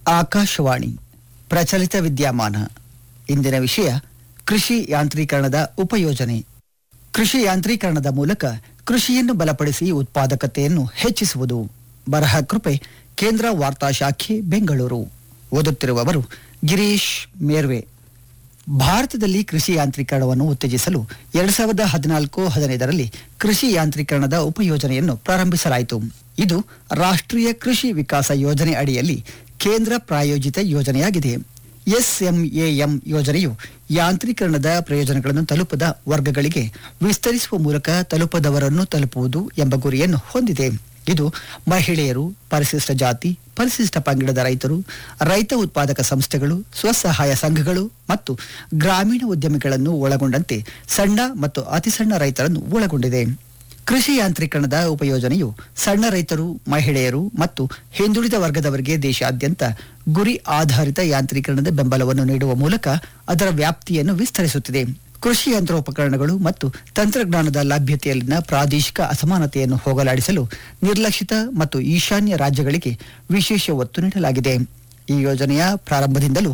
ಆಕಾಶವಾಣಿ ಪ್ರಚಲಿತ ವಿದ್ಯಮಾನ ಇಂದಿನ ವಿಷಯ ಕೃಷಿ ಯಾಂತ್ರೀಕರಣದ ಉಪಯೋಜನೆ. ಕೃಷಿ ಯಾಂತ್ರೀಕರಣದ ಮೂಲಕ ಕೃಷಿಯನ್ನು ಬಲಪಡಿಸಿ ಉತ್ಪಾದಕತೆಯನ್ನು ಹೆಚ್ಚಿಸುವುದು. ಬರಹ ಕೃಪೆ ಕೇಂದ್ರ ವಾರ್ತಾ ಶಾಖೆ ಬೆಂಗಳೂರು. ಓದುತ್ತಿರುವವರು ಗಿರೀಶ್ ಮೇರ್ವೆ. ಭಾರತದಲ್ಲಿ ಕೃಷಿ ಯಾಂತ್ರೀಕರಣವನ್ನು ಉತ್ತೇಜಿಸಲು 2014-15ರಲ್ಲಿ ಕೃಷಿ ಯಾಂತ್ರೀಕರಣದ ಉಪಯೋಜನೆಯನ್ನು ಪ್ರಾರಂಭಿಸಲಾಯಿತು. ಇದು ರಾಷ್ಟ್ರೀಯ ಕೃಷಿ ವಿಕಾಸ ಯೋಜನೆ ಅಡಿಯಲ್ಲಿ ಕೇಂದ್ರ ಪ್ರಾಯೋಜಿತ ಯೋಜನೆಯಾಗಿದೆ. ಎಸ್ಎಂಎಎಂ ಯೋಜನೆಯು ಯಾಂತ್ರೀಕರಣದ ಪ್ರಯೋಜನಗಳನ್ನು ತಲುಪದ ವರ್ಗಗಳಿಗೆ ವಿಸ್ತರಿಸುವ ಮೂಲಕ ತಲುಪದವರನ್ನು ತಲುಪುವುದು ಎಂಬ ಗುರಿಯನ್ನು ಹೊಂದಿದೆ. ಇದು ಮಹಿಳೆಯರು, ಪರಿಶಿಷ್ಟ ಜಾತಿ, ಪರಿಶಿಷ್ಟ ಪಂಗಡದ ರೈತರು, ರೈತ ಉತ್ಪಾದಕ ಸಂಸ್ಥೆಗಳು, ಸ್ವಸಹಾಯ ಸಂಘಗಳು ಮತ್ತು ಗ್ರಾಮೀಣ ಉದ್ಯಮಿಗಳನ್ನು ಒಳಗೊಂಡಂತೆ ಸಣ್ಣ ಮತ್ತು ಅತಿಸಣ್ಣ ರೈತರನ್ನು ಒಳಗೊಂಡಿದೆ. ಕೃಷಿ ಯಾಂತ್ರೀಕರಣದ ಉಪಯೋಜನೆಯು ಸಣ್ಣ ರೈತರು, ಮಹಿಳೆಯರು ಮತ್ತು ಹಿಂದುಳಿದ ವರ್ಗದವರಿಗೆ ದೇಶಾದ್ಯಂತ ಗುರಿ ಆಧಾರಿತ ಯಾಂತ್ರೀಕರಣದ ಬೆಂಬಲವನ್ನು ನೀಡುವ ಮೂಲಕ ಅದರ ವ್ಯಾಪ್ತಿಯನ್ನು ವಿಸ್ತರಿಸುತ್ತಿದೆ. ಕೃಷಿ ಯಂತ್ರೋಪಕರಣಗಳು ಮತ್ತು ತಂತ್ರಜ್ಞಾನದ ಲಭ್ಯತೆಯಲ್ಲಿನ ಪ್ರಾದೇಶಿಕ ಅಸಮಾನತೆಯನ್ನು ಹೋಗಲಾಡಿಸಲು ನಿರ್ಲಕ್ಷಿತ ಮತ್ತು ಈಶಾನ್ಯ ರಾಜ್ಯಗಳಿಗೆ ವಿಶೇಷ ಒತ್ತು ನೀಡಲಾಗಿದೆ. ಈ ಯೋಜನೆಯ ಪ್ರಾರಂಭದಿಂದಲೂ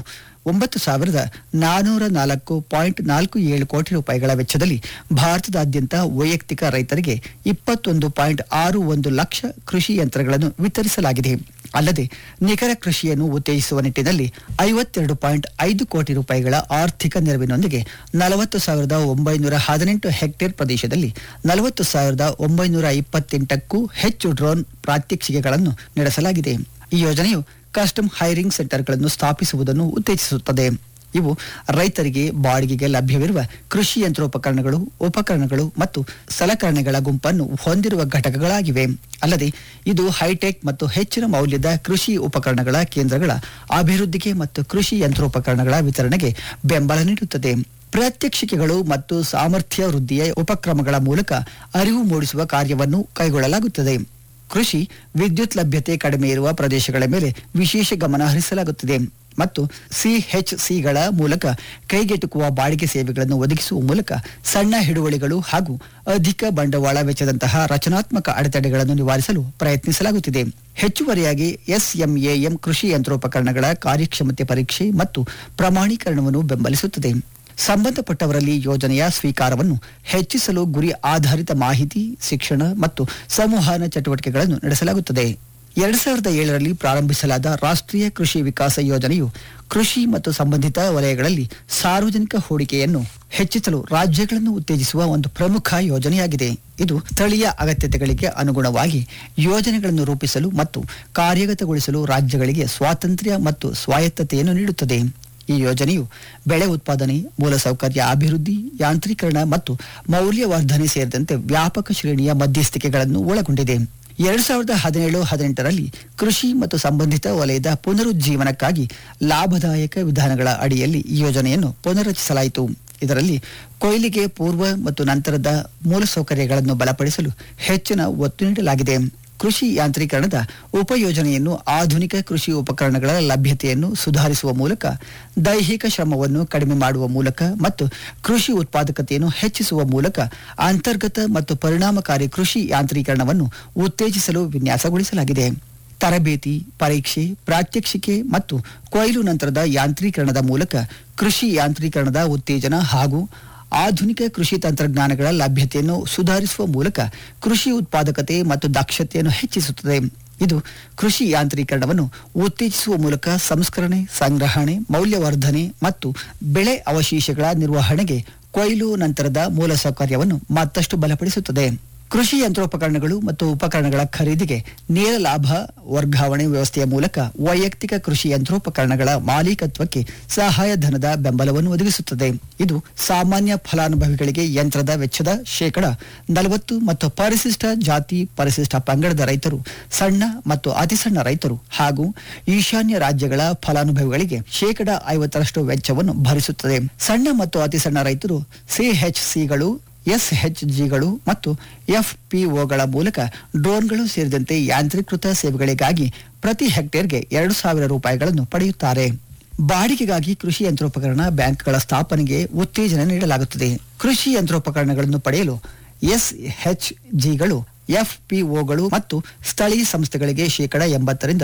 9,404.47 ಕೋಟಿ ರೂಪಾಯಿಗಳ ವೆಚ್ಚದಲ್ಲಿ ಭಾರತದಾದ್ಯಂತ ವೈಯಕ್ತಿಕ ರೈತರಿಗೆ 21.61 ಲಕ್ಷ ಕೃಷಿ ಯಂತ್ರಗಳನ್ನು ವಿತರಿಸಲಾಗಿದೆ. ಅಲ್ಲದೆ ನಿಖರ ಕೃಷಿಯನ್ನು ಉತ್ತೇಜಿಸುವ ನಿಟ್ಟಿನಲ್ಲಿ 52.5 ಕೋಟಿ ರೂಪಾಯಿಗಳ ಆರ್ಥಿಕ ನೆರವಿನೊಂದಿಗೆ 40,918 ಹೆಕ್ಟೇರ್ ಪ್ರದೇಶದಲ್ಲಿ 40,928ಕ್ಕೂ ಹೆಚ್ಚು ಡ್ರೋನ್ ಪ್ರಾತ್ಯಕ್ಷಿಕೆಗಳನ್ನು ನಡೆಸಲಾಗಿದೆ. ಈ ಯೋಜನೆಯು ಕಸ್ಟಮ್ ಹೈರಿಂಗ್ ಸೆಂಟರ್ಗಳನ್ನು ಸ್ಥಾಪಿಸುವುದನ್ನು ಉತ್ತೇಜಿಸುತ್ತದೆ. ಇವು ರೈತರಿಗೆ ಬಾಡಿಗೆಗೆ ಲಭ್ಯವಿರುವ ಕೃಷಿ ಯಂತ್ರೋಪಕರಣಗಳು, ಉಪಕರಣಗಳು ಮತ್ತು ಸಲಕರಣೆಗಳ ಗುಂಪನ್ನು ಹೊಂದಿರುವ ಘಟಕಗಳಾಗಿವೆ. ಅಲ್ಲದೆ ಇದು ಹೈಟೆಕ್ ಮತ್ತು ಹೆಚ್ಚಿನ ಮೌಲ್ಯದ ಕೃಷಿ ಉಪಕರಣಗಳ ಕೇಂದ್ರಗಳ ಅಭಿವೃದ್ಧಿಗೆ ಮತ್ತು ಕೃಷಿ ಯಂತ್ರೋಪಕರಣಗಳ ವಿತರಣೆಗೆ ಬೆಂಬಲ ನೀಡುತ್ತದೆ. ಪ್ರಾತ್ಯಕ್ಷಿಕೆಗಳು ಮತ್ತು ಸಾಮರ್ಥ್ಯ ವೃದ್ಧಿಯ ಉಪಕ್ರಮಗಳ ಮೂಲಕ ಅರಿವು ಮೂಡಿಸುವ ಕಾರ್ಯವನ್ನು ಕೈಗೊಳ್ಳಲಾಗುತ್ತದೆ. ಕೃಷಿ ವಿದ್ಯುತ್ ಲಭ್ಯತೆ ಕಡಿಮೆ ಇರುವ ಪ್ರದೇಶಗಳ ಮೇಲೆ ವಿಶೇಷ ಗಮನ ಹರಿಸಲಾಗುತ್ತಿದೆ ಮತ್ತು ಸಿಎಚ್ಸಿಗಳ ಮೂಲಕ ಕೈಗೆಟುಕುವ ಬಾಡಿಗೆ ಸೇವೆಗಳನ್ನು ಒದಗಿಸುವ ಮೂಲಕ ಸಣ್ಣ ಹಿಡುವಳಿಗಳು ಹಾಗೂ ಅಧಿಕ ಬಂಡವಾಳ ವೆಚ್ಚದಂತಹ ರಚನಾತ್ಮಕ ಅಡೆತಡೆಗಳನ್ನು ನಿವಾರಿಸಲು ಪ್ರಯತ್ನಿಸಲಾಗುತ್ತಿದೆ. ಹೆಚ್ಚುವರಿಯಾಗಿ ಎಸ್ಎಂಎಎಂ ಕೃಷಿ ಯಂತ್ರೋಪಕರಣಗಳ ಕಾರ್ಯಕ್ಷಮತೆ ಪರೀಕ್ಷೆ ಮತ್ತು ಪ್ರಮಾಣೀಕರಣವನ್ನು ಬೆಂಬಲಿಸುತ್ತದೆ. ಸಂಬಂಧಪಟ್ಟವರಲ್ಲಿ ಯೋಜನೆಯ ಸ್ವೀಕಾರವನ್ನು ಹೆಚ್ಚಿಸಲು ಗುರಿ ಆಧಾರಿತ ಮಾಹಿತಿ, ಶಿಕ್ಷಣ ಮತ್ತು ಸಂವಹನ ಚಟುವಟಿಕೆಗಳನ್ನು ನಡೆಸಲಾಗುತ್ತದೆ. 2007ರಲ್ಲಿ ಪ್ರಾರಂಭಿಸಲಾದ ರಾಷ್ಟ್ರೀಯ ಕೃಷಿ ವಿಕಾಸ ಯೋಜನೆಯು ಕೃಷಿ ಮತ್ತು ಸಂಬಂಧಿತ ವಲಯಗಳಲ್ಲಿ ಸಾರ್ವಜನಿಕ ಹೂಡಿಕೆಯನ್ನು ಹೆಚ್ಚಿಸಲು ರಾಜ್ಯಗಳನ್ನು ಉತ್ತೇಜಿಸುವ ಒಂದು ಪ್ರಮುಖ ಯೋಜನೆಯಾಗಿದೆ. ಇದು ಸ್ಥಳೀಯ ಅಗತ್ಯತೆಗಳಿಗೆ ಅನುಗುಣವಾಗಿ ಯೋಜನೆಗಳನ್ನು ರೂಪಿಸಲು ಮತ್ತು ಕಾರ್ಯಗತಗೊಳಿಸಲು ರಾಜ್ಯಗಳಿಗೆ ಸ್ವಾತಂತ್ರ್ಯ ಮತ್ತು ಸ್ವಾಯತ್ತತೆಯನ್ನು ನೀಡುತ್ತದೆ. ಈ ಯೋಜನೆಯು ಬೆಳೆ ಉತ್ಪಾದನೆ, ಮೂಲಸೌಕರ್ಯ ಅಭಿವೃದ್ಧಿ, ಯಾಂತ್ರೀಕರಣ ಮತ್ತು ಮೌಲ್ಯವರ್ಧನೆ ಸೇರಿದಂತೆ ವ್ಯಾಪಕ ಶ್ರೇಣಿಯ ಮಧ್ಯಸ್ಥಿಕೆಗಳನ್ನು ಒಳಗೊಂಡಿದೆ. 2017-18ರಲ್ಲಿ ಕೃಷಿ ಮತ್ತು ಸಂಬಂಧಿತ ವಲಯದ ಪುನರುಜ್ಜೀವನಕ್ಕಾಗಿ ಲಾಭದಾಯಕ ವಿಧಾನಗಳ ಅಡಿಯಲ್ಲಿ ಈ ಯೋಜನೆಯನ್ನು ಪುನರ್ರಚಿಸಲಾಯಿತು. ಇದರಲ್ಲಿ ಕೊಯ್ಲಿಗೆ ಪೂರ್ವ ಮತ್ತು ನಂತರದ ಮೂಲಸೌಕರ್ಯಗಳನ್ನು ಬಲಪಡಿಸಲು ಹೆಚ್ಚಿನ ಒತ್ತು ನೀಡಲಾಗಿದೆ. ಕೃಷಿ ಯಾಂತ್ರೀಕರಣದ ಉಪಯೋಜನೆಯನ್ನು ಆಧುನಿಕ ಕೃಷಿ ಉಪಕರಣಗಳ ಲಭ್ಯತೆಯನ್ನು ಸುಧಾರಿಸುವ ಮೂಲಕ, ದೈಹಿಕ ಶ್ರಮವನ್ನು ಕಡಿಮೆ ಮಾಡುವ ಮೂಲಕ ಮತ್ತು ಕೃಷಿ ಉತ್ಪಾದಕತೆಯನ್ನು ಹೆಚ್ಚಿಸುವ ಮೂಲಕ ಅಂತರ್ಗತ ಮತ್ತು ಪರಿಣಾಮಕಾರಿ ಕೃಷಿ ಯಾಂತ್ರೀಕರಣವನ್ನು ಉತ್ತೇಜಿಸಲು ವಿನ್ಯಾಸಗೊಳಿಸಲಾಗಿದೆ. ತರಬೇತಿ, ಪರೀಕ್ಷೆ, ಪ್ರಾತ್ಯಕ್ಷಿಕೆ ಮತ್ತು ಕೊಯ್ಲು ನಂತರದ ಯಾಂತ್ರೀಕರಣದ ಮೂಲಕ ಕೃಷಿ ಯಾಂತ್ರೀಕರಣದ ಉತ್ತೇಜನ ಹಾಗೂ ಆಧುನಿಕ ಕೃಷಿ ತಂತ್ರಜ್ಞಾನಗಳ ಲಭ್ಯತೆಯನ್ನು ಸುಧಾರಿಸುವ ಮೂಲಕ ಕೃಷಿ ಉತ್ಪಾದಕತೆ ಮತ್ತು ದಕ್ಷತೆಯನ್ನು ಹೆಚ್ಚಿಸುತ್ತದೆ. ಇದು ಕೃಷಿ ಯಾಂತ್ರೀಕರಣವನ್ನು ಉತ್ತೇಜಿಸುವ ಮೂಲಕ ಸಂಸ್ಕರಣೆ, ಸಂಗ್ರಹಣೆ, ಮೌಲ್ಯವರ್ಧನೆ ಮತ್ತು ಬೆಳೆ ಅವಶೇಷಗಳ ನಿರ್ವಹಣೆಗೆ ಕೊಯ್ಲು ನಂತರದ ಮೂಲಸೌಕರ್ಯವನ್ನು ಮತ್ತಷ್ಟು ಬಲಪಡಿಸುತ್ತದೆ. ಕೃಷಿ ಯಂತ್ರೋಪಕರಣಗಳು ಮತ್ತು ಉಪಕರಣಗಳ ಖರೀದಿಗೆ ನೇರ ಲಾಭ ವರ್ಗಾವಣೆ ವ್ಯವಸ್ಥೆಯ ಮೂಲಕ ವೈಯಕ್ತಿಕ ಕೃಷಿ ಯಂತ್ರೋಪಕರಣಗಳ ಮಾಲೀಕತ್ವಕ್ಕೆ ಸಹಾಯಧನದ ಬೆಂಬಲವನ್ನು ಒದಗಿಸುತ್ತದೆ. ಇದು ಸಾಮಾನ್ಯ ಫಲಾನುಭವಿಗಳಿಗೆ ಯಂತ್ರದ ವೆಚ್ಚದ 40% ಮತ್ತು ಪರಿಶಿಷ್ಟ ಜಾತಿ, ಪರಿಶಿಷ್ಟ ಪಂಗಡದ ರೈತರು, ಸಣ್ಣ ಮತ್ತು ಅತಿಸಣ್ಣ ರೈತರು ಹಾಗೂ ಈಶಾನ್ಯ ರಾಜ್ಯಗಳ ಫಲಾನುಭವಿಗಳಿಗೆ 50% ವೆಚ್ಚವನ್ನು ಭರಿಸುತ್ತದೆ. ಸಣ್ಣ ಮತ್ತು ಅತಿಸಣ್ಣ ರೈತರು ಸಿಎಚ್ಸಿಗಳು, ಎಸ್ಎಚ್ಜಿಗಳು ಮತ್ತು ಎಫ್ಪಿಒಗಳ ಮೂಲಕ ಡ್ರೋನ್ಗಳು ಸೇರಿದಂತೆ ಯಾಂತ್ರೀಕೃತ ಸೇವೆಗಳಿಗಾಗಿ ಪ್ರತಿ ಹೆಕ್ಟೇರ್ಗೆ 2,000 ರೂಪಾಯಿಗಳನ್ನು ಪಡೆಯುತ್ತಾರೆ. ಬಾಡಿಗೆಗಾಗಿ ಕೃಷಿ ಯಂತ್ರೋಪಕರಣ ಬ್ಯಾಂಕ್ಗಳ ಸ್ಥಾಪನೆಗೆ ಉತ್ತೇಜನ ನೀಡಲಾಗುತ್ತದೆ. ಕೃಷಿ ಯಂತ್ರೋಪಕರಣಗಳನ್ನು ಪಡೆಯಲು ಎಸ್ಎಚ್ಜಿಗಳು, ಎಫ್ಪಿಒಗಳು ಮತ್ತು ಸ್ಥಳೀಯ ಸಂಸ್ಥೆಗಳಿಗೆ 80%